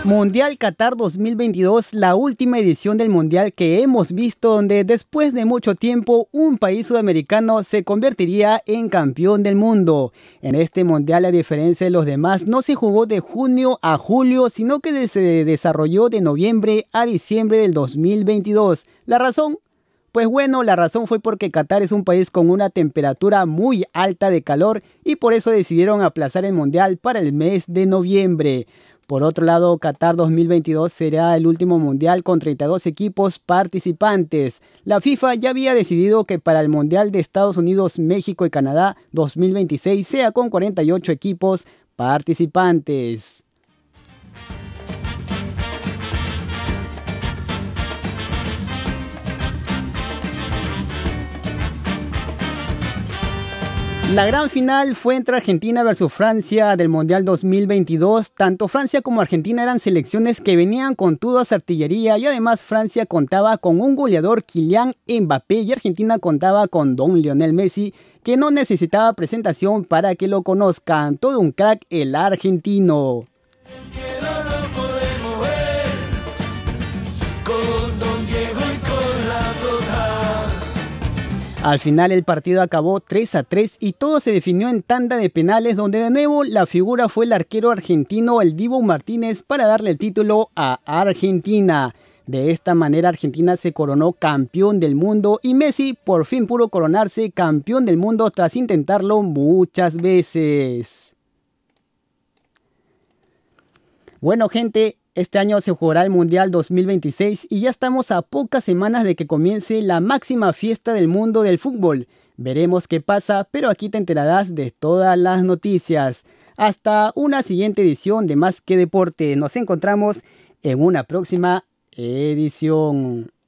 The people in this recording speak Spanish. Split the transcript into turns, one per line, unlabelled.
Mundial Qatar 2022, la última edición del Mundial que hemos visto donde después de mucho tiempo un país sudamericano se convertiría en campeón del mundo. En este Mundial, a diferencia de los demás, no se jugó de junio a julio, sino que se desarrolló de noviembre a diciembre del 2022. ¿La razón? Pues bueno, la razón fue porque Qatar es un país con una temperatura muy alta de calor y por eso decidieron aplazar el Mundial para el mes de noviembre. Por otro lado, Qatar 2022 será el último mundial con 32 equipos participantes. La FIFA ya había decidido que para el Mundial de Estados Unidos, México y Canadá 2026 sea con 48 equipos participantes. La gran final fue entre Argentina versus Francia del Mundial 2022. Tanto Francia como Argentina eran selecciones que venían con toda su artillería y además Francia contaba con un goleador, Kylian Mbappé, y Argentina contaba con Don Lionel Messi, que no necesitaba presentación para que lo conozcan. Todo un crack el argentino. Al final el partido acabó 3-3 y todo se definió en tanda de penales donde de nuevo la figura fue el arquero argentino el Dibu Martínez para darle el título a Argentina. De esta manera Argentina se coronó campeón del mundo y Messi por fin pudo coronarse campeón del mundo tras intentarlo muchas veces. Bueno, gente, este año se jugará el Mundial 2026 y ya estamos a pocas semanas de que comience la máxima fiesta del mundo del fútbol. Veremos qué pasa, pero aquí te enterarás de todas las noticias. Hasta una siguiente edición de Más que Deporte. Nos encontramos en una próxima edición.